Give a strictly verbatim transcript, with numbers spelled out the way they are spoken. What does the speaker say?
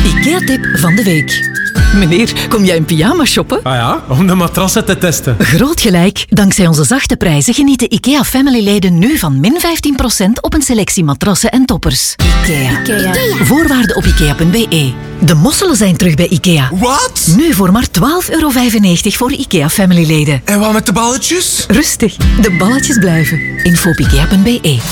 IKEA-tip van de week. Meneer, kom jij in pyjama shoppen? Ah ja, om de matrassen te testen. Groot gelijk. Dankzij onze zachte prijzen genieten IKEA Family-leden nu van min vijftien procent op een selectie matrassen en toppers. IKEA. IKEA. Voorwaarden op ikea punt b e. De mosselen zijn terug bij IKEA. Wat? Nu voor maar twaalf euro vijfennegentig voor IKEA Family-leden. En wat met de balletjes? Rustig, de balletjes blijven. info op ikea punt b e.